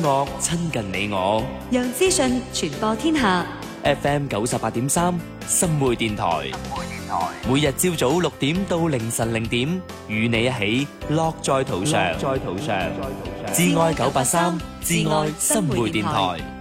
樂親近你我， 讓資訊傳播天下。 FM 98.3心梅電台，每日朝早6點到凌晨0點，與你一起樂在途上。至愛983，至愛心梅電台。